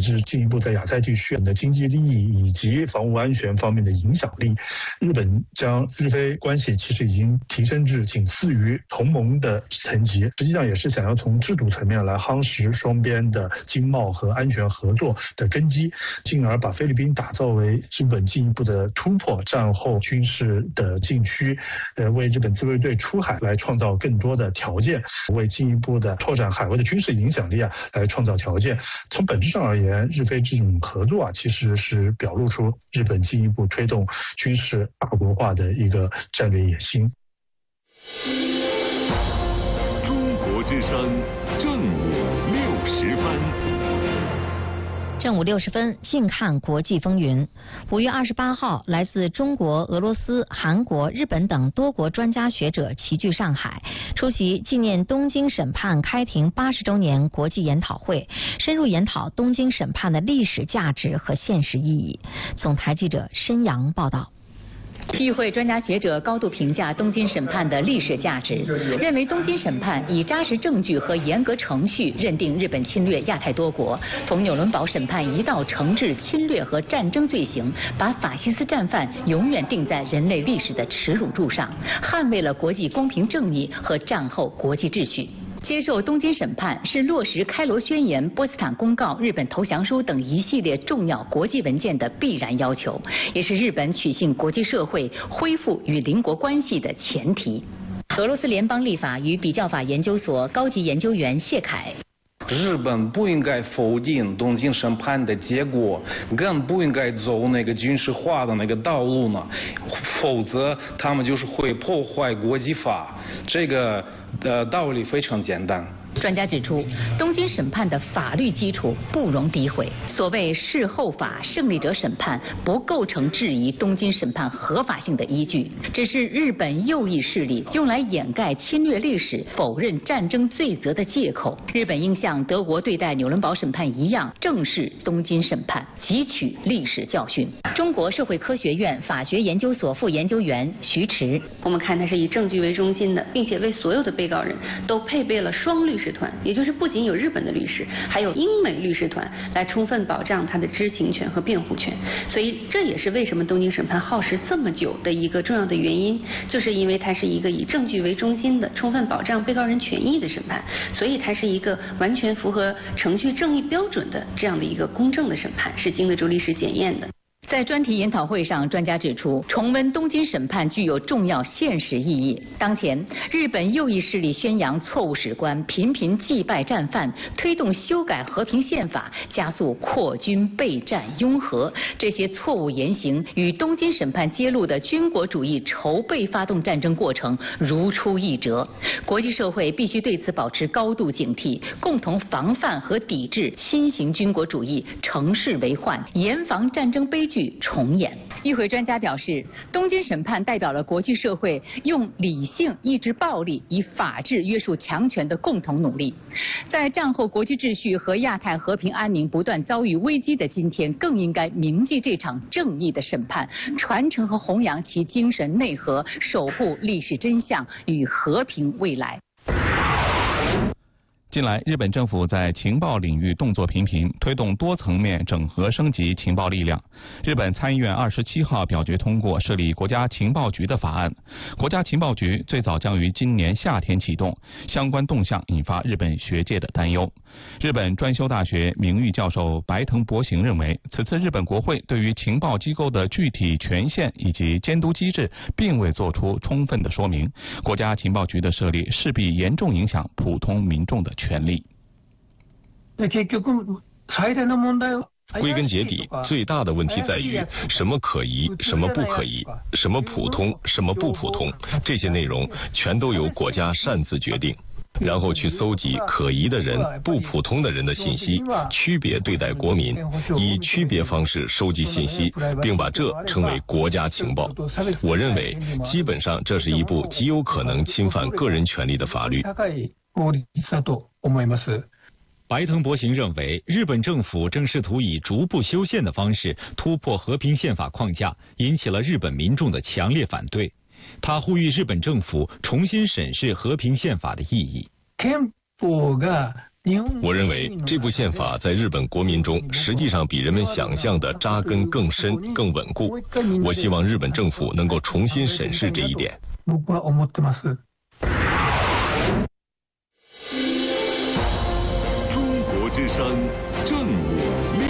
是进一步在亚太地区的经济利益以及防务安全方面的影响力。日本将日非关系其实已经提升至仅次于同盟的层级，实际上也是想要从制度层面来夯实双边的经贸和安全合作的根基，进而把菲律宾打造为日本进一步的突破战后军事的禁区，为日本自卫队出海来创造更多的条件，为进一步的拓展海外的军事影响力来创造条件。从本质上而言，日非这种合作其实是表露出日本进一步推动军事大国化的一个战略野心。 中国之声正午60分。 正午60分，静看国际风云。5月28号，来自中国、俄罗斯、韩国、日本等多国专家学者齐聚上海，出席纪念东京审判开庭80周年国际研讨会，深入研讨东京审判的历史价值和现实意义。总台记者申阳报道。 与会专家学者高度评价东京审判的历史价值，认为东京审判以扎实证据和严格程序认定日本侵略亚太多国，同纽伦堡审判一道惩治侵略和战争罪行，把法西斯战犯永远钉在人类历史的耻辱柱上，捍卫了国际公平正义和战后国际秩序。接受东京审判是落实开罗宣言、波茨坦公告、日本投降书等一系列重要国际文件的必然要求，也是日本取信国际社会、恢复与邻国关系的前提。俄罗斯联邦立法与比较法研究所高级研究员谢凯。 日本不应该否定东京审判的结果，更不应该走那个军事化的那个道路呢，否则他们就是会破坏国际法。这个道理非常简单。 专家指出，东京审判的法律基础不容诋毁。所谓事后法、胜利者审判不构成质疑东京审判合法性的依据，只是日本右翼势力用来掩盖侵略历史、否认战争罪责的借口。日本应像德国对待纽伦堡审判一样，正视东京审判，汲取历史教训。中国社会科学院法学研究所副研究员徐迟， 我们看它是以证据为中心的，并且为所有的被告人都配备了双律师团，也就是不仅有日本的律师，还有英美律师团来充分保障他的知情权和辩护权。所以这也是为什么东京审判耗时这么久的一个重要的原因，就是因为它是一个以证据为中心的、充分保障被告人权益的审判，所以它是一个完全符合程序正义标准的这样的一个公正的审判，是经得住历史检验的。 在专题研讨会上，专家指出，重温东京审判具有重要现实意义。当前，日本右翼势力宣扬错误史观，频频祭拜战犯，推动修改和平宪法，加速扩军备战拥核。这些错误言行与东京审判揭露的军国主义筹备发动战争过程如出一辙。国际社会必须对此保持高度警惕，共同防范和抵制新型军国主义乘势为患，严防战争悲剧重演。与会专家表示，东京审判代表了国际社会用理性抑制暴力，以法治约束强权的共同努力。在战后国际秩序和亚太和平安宁不断遭遇危机的今天，更应该铭记这场正义的审判，传承和弘扬其精神内核，守护历史真相与和平未来。 近来，日本政府在情报领域动作频频，推动多层面整合升级情报力量。日本参议院27号表决通过设立国家情报局的法案。国家情报局最早将于今年夏天启动，相关动向引发日本学界的担忧。日本专修大学名誉教授白藤博行认为，此次日本国会对于情报机构的具体权限以及监督机制并未做出充分的说明，国家情报局的设立势必严重影响普通民众的权利。 归根结底，最大的问题在于什么可疑，什么不可疑，什么普通，什么不普通，这些内容全都由国家擅自决定，然后去搜集可疑的人、不普通的人的信息，区别对待国民，以区别方式收集信息，并把这称为国家情报。我认为，基本上这是一部极有可能侵犯个人权利的法律。 白藤博行认为，日本政府正试图以逐步修宪的方式突破和平宪法框架，引起了日本民众的强烈反对。他呼吁日本政府重新审视和平宪法的意义。 我认为这部宪法在日本国民中实际上比人们想象的扎根更深、更稳固。我希望日本政府能够重新审视这一点。 中国之声正午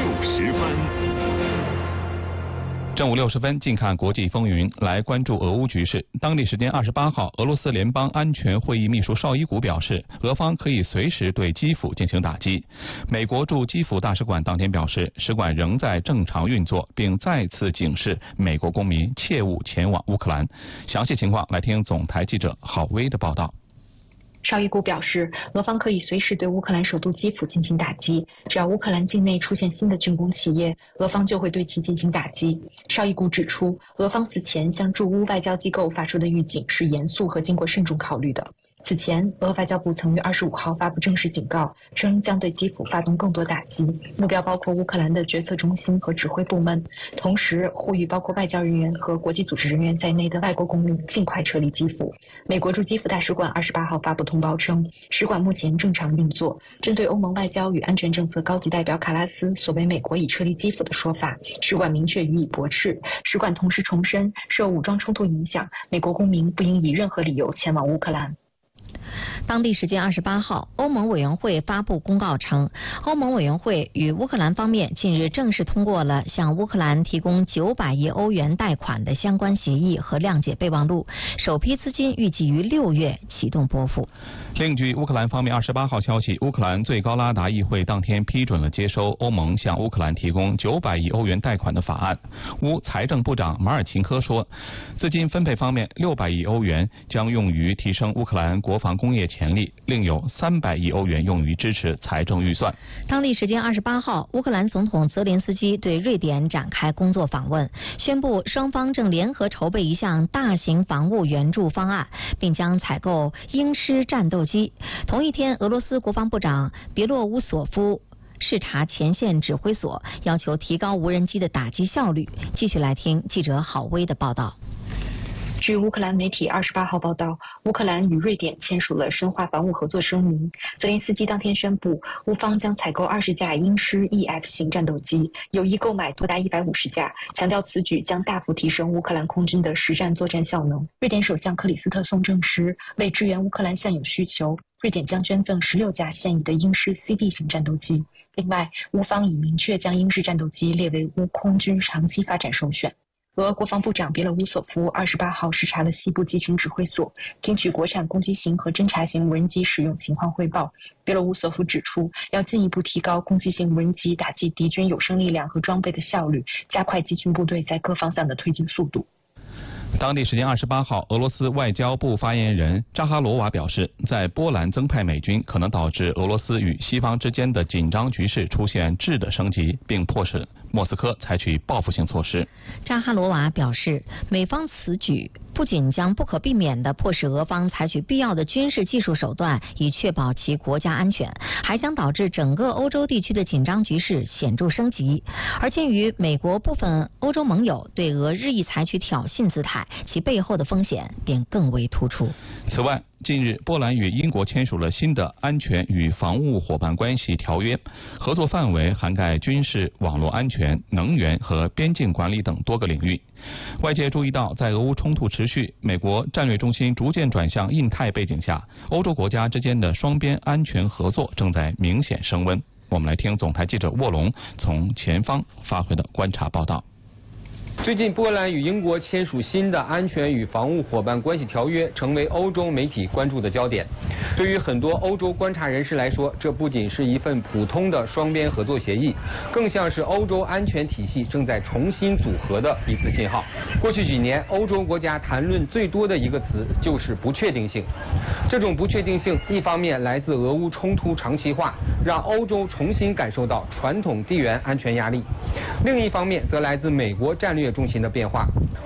60分。 正午60分，近看国际风云，来关注俄乌局势。当地时间28号，俄罗斯联邦安全会议秘书绍伊古表示，俄方可以随时对基辅进行打击。美国驻基辅大使馆当天表示，使馆仍在正常运作，并再次警示美国公民切勿前往乌克兰。详细情况来听总台记者郝威的报道。 绍伊古表示，俄方可以随时对乌克兰首都基辅进行打击，只要乌克兰境内出现新的军工企业，俄方就会对其进行打击。绍伊古指出，俄方此前向驻乌外交机构发出的预警是严肃和经过慎重考虑的。此前，俄外交部曾于25号发布正式警告，称将对基辅发动更多打击，目标包括乌克兰的决策中心和指挥部门，同时呼吁包括外交人员和国际组织人员在内的外国公民尽快撤离基辅。美国驻基辅大使馆28号发布通报称，使馆目前正常运作。针对欧盟外交与安全政策高级代表卡拉斯所谓美国已撤离基辅的说法，使馆明确予以驳斥。使馆同时重申，受武装冲突影响，美国公民不应以任何理由前往乌克兰。 当地时间28号，欧盟委员会发布公告称，欧盟委员会与乌克兰方面近日正式通过了向乌克兰提供900亿欧元贷款的相关协议和谅解备忘录，首批资金预计于6月启动拨付。 另据乌克兰方面28号消息，乌克兰最高拉达议会当天批准了接收欧盟向乌克兰提供900亿欧元贷款的法案。乌财政部长马尔钦科说，资金分配方面，600亿欧元将用于提升乌克兰国防工业潜力，另有300亿欧元用于支持财政预算。 当地时间28号，乌克兰总统泽连斯基对瑞典展开工作访问，宣布双方正联合筹备一项大型防务援助方案，并将采购鹰狮战斗机。同一天，俄罗斯国防部长别洛乌索夫视察前线指挥所，要求提高无人机的打击效率。继续来听记者郝威的报道。 据乌克兰媒体28号报道，乌克兰与瑞典签署了深化防务合作声明。泽连斯基当天宣布，乌方将采购20架鹰狮 EF 型战斗机，有意购买多达150架，强调此举将大幅提升乌克兰空军的实战作战效能。瑞典首相克里斯特松证实，为支援乌克兰现有需求，瑞典将捐赠16架现役的鹰狮 CD 型战斗机。另外，乌方已明确将鹰狮战斗机列为乌空军长期发展首选。俄国防部长别洛乌索夫28号视察了西部集群指挥所，听取国产攻击型和侦察型无人机使用情况汇报。别洛乌索夫指出，要进一步提高攻击型无人机打击敌军有生力量和装备的效率，加快集群部队在各方向的推进速度。 当地时间28号，俄罗斯外交部发言人扎哈罗娃表示，在波兰增派美军可能导致俄罗斯与西方之间的紧张局势出现质的升级，并迫使莫斯科采取报复性措施。 扎哈罗娃表示，美方此举不仅将不可避免地迫使俄方采取必要的军事技术手段以确保其国家安全，还将导致整个欧洲地区的紧张局势显著升级。而鉴于美国部分欧洲盟友对俄日益采取挑衅姿态，其背后的风险便更为突出。 此外，近日，波兰与英国签署了新的安全与防务伙伴关系条约，合作范围涵盖军事、网络安全、能源和边境管理等多个领域。外界注意到，在俄乌冲突持续、美国战略中心逐渐转向印太背景下，欧洲国家之间的双边安全合作正在明显升温。我们来听总台记者沃龙从前方发回的观察报道。 最近，波兰与英国签署新的安全与防务伙伴关系条约，成为欧洲媒体关注的焦点。对于很多欧洲观察人士来说，这不仅是一份普通的双边合作协议，更像是欧洲安全体系正在重新组合的一次信号。过去几年，欧洲国家谈论最多的一个词就是不确定性。这种不确定性，一方面来自俄乌冲突长期化，让欧洲重新感受到传统地缘安全压力；另一方面则来自美国战略中心的变化。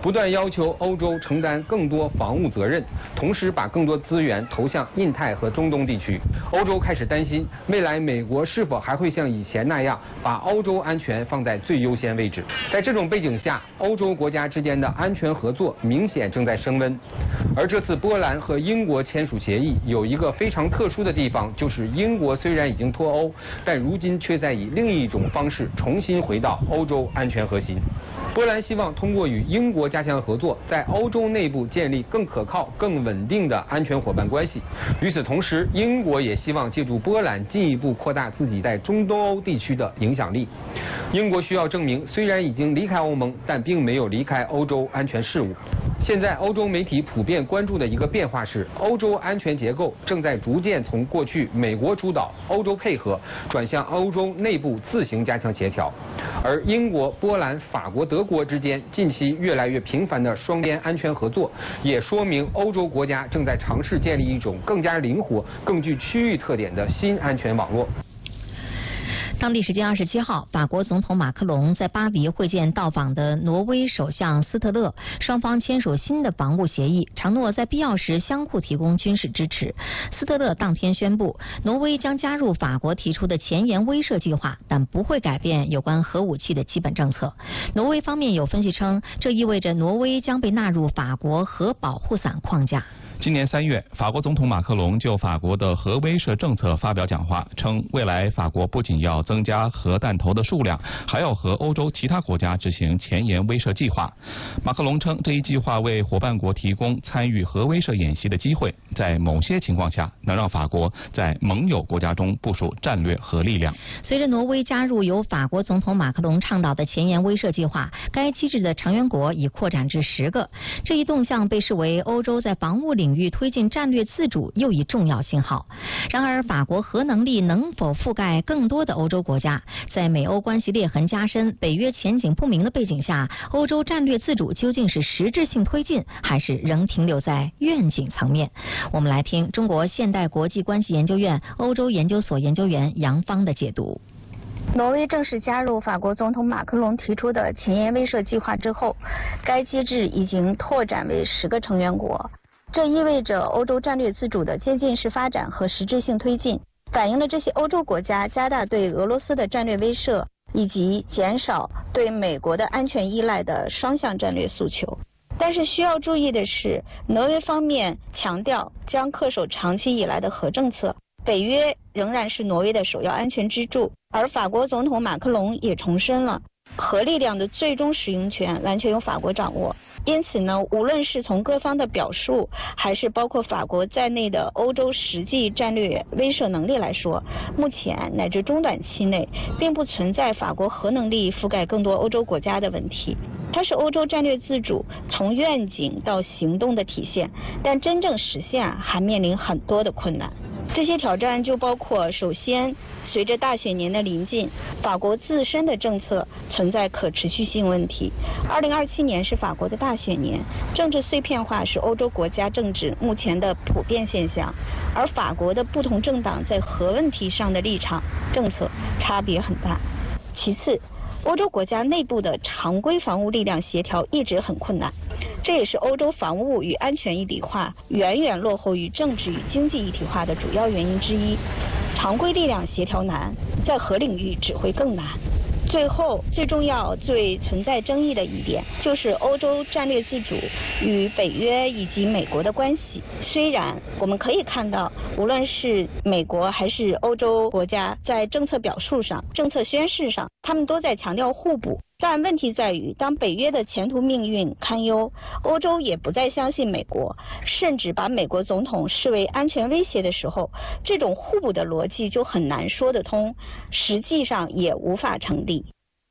不断要求欧洲承担更多防务责任，同时把更多资源投向印太和中东地区。欧洲开始担心，未来美国是否还会像以前那样把欧洲安全放在最优先位置。在这种背景下，欧洲国家之间的安全合作明显正在升温。而这次波兰和英国签署协议有一个非常特殊的地方，就是英国虽然已经脱欧，但如今却在以另一种方式重新回到欧洲安全核心。波兰希望通过与英国加强合作，在欧洲内部建立更可靠、更稳定的安全伙伴关系。与此同时，英国也希望借助波兰进一步扩大自己在中东欧地区的影响力。英国需要证明，虽然已经离开欧盟，但并没有离开欧洲安全事务。现在欧洲媒体普遍关注的一个变化是，欧洲安全结构正在逐渐从过去美国主导、欧洲配合，转向欧洲内部自行加强协调。而英国、波兰、法国、德国之间近期越来越频繁的双边安全合作，也说明欧洲国家正在尝试建立一种更加灵活、更具区域特点的新安全网络。 当地时间27号，法国总统马克龙在巴黎会见到访的挪威首相斯特勒，双方签署新的防务协议，承诺在必要时相互提供军事支持。斯特勒当天宣布，挪威将加入法国提出的前沿威慑计划，但不会改变有关核武器的基本政策。挪威方面有分析称，这意味着挪威将被纳入法国核保护伞框架。 今年3月，法国总统马克龙就法国的核威慑政策发表讲话，称未来法国不仅要增加核弹头的数量，还要和欧洲其他国家执行前沿威慑计划。马克龙称，这一计划为伙伴国提供参与核威慑演习的机会，在某些情况下能让法国在盟友国家中部署战略核力量。 随着挪威加入由法国总统马克龙倡导的前沿威慑计划，该机制的成员国已扩展至10个。这一动向被视为欧洲在防务领域推进战略自主又一重要信号。然而，法国核能力能否覆盖更多的欧洲国家？在美欧关系裂痕加深、北约前景不明的背景下，欧洲战略自主究竟是实质性推进，还是仍停留在愿景层面？我们来听中国现代国际关系研究院欧洲研究所研究员杨芳的解读。 挪威正式加入法国总统马克龙提出的前沿威慑计划之后，该机制已经拓展为10个成员国。这意味着欧洲战略自主的渐进式发展和实质性推进，反映了这些欧洲国家加大对俄罗斯的战略威慑以及减少对美国的安全依赖的双向战略诉求。但是需要注意的是，挪威方面强调将恪守长期以来的核政策，北约仍然是挪威的首要安全支柱，而法国总统马克龙也重申了核力量的最终使用权完全由法国掌握。因此呢，无论是从各方的表述，还是包括法国在内的欧洲实际战略威慑能力来说，目前乃至中短期内并不存在法国核能力覆盖更多欧洲国家的问题。它是欧洲战略自主从愿景到行动的体现，但真正实现还面临很多的困难。这些挑战就包括，首先，随着大选年的临近，法国自身的政策存在可持续性问题。2027年是法国的大选年，政治碎片化是欧洲国家政治目前的普遍现象，而法国的不同政党在核问题上的立场、政策差别很大。其次，欧洲国家内部的常规防务力量协调一直很困难，这也是欧洲防务与安全一体化远远落后于政治与经济一体化的主要原因之一。常规力量协调难，在核领域只会更难。最后，最重要、最存在争议的一点，就是欧洲战略自主与北约以及美国的关系。虽然我们可以看到，无论是美国还是欧洲国家，在政策表述上、政策宣示上，他们都在强调互补。但问题在于，当北约的前途命运堪忧，欧洲也不再相信美国，甚至把美国总统视为安全威胁的时候，这种互补的逻辑就很难说得通，实际上也无法成立。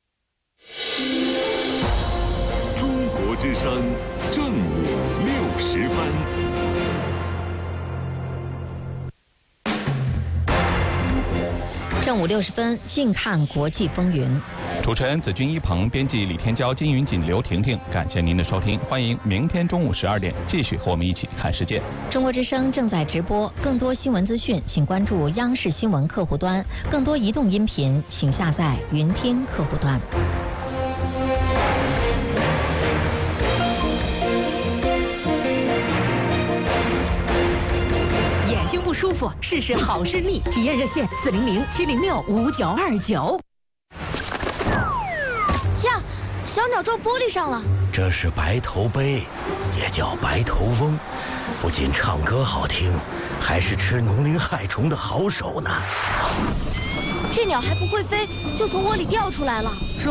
中国之声正午60分。 正午60分，近看国际风云。 主持人子君一鹏，编辑李天骄、金云锦、刘婷婷，感谢您的收听，欢迎明天中午12点继续和我们一起看世界。 中国之声正在直播，更多新闻资讯，请关注央视新闻客户端，更多移动音频，请下载云听客户端。 不舒服，试试好视力。体验热线400-706-5929。 呀，小鸟撞玻璃上了。 这是白头鹎，也叫白头翁，不仅唱歌好听，还是吃农林害虫的好手呢。 这鸟还不会飞，就从窝里掉出来了。 这